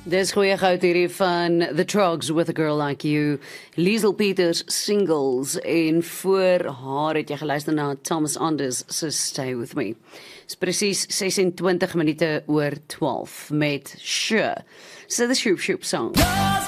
Dis goeie goud hierdie van The Trogs with a Girl Like You, Liesl Peters Singles, en voor haar het jy geluister na Thomas Anders se Stay With Me. Dis presies 26 minute oor 12 met Sure. So the Shoop Shoop song.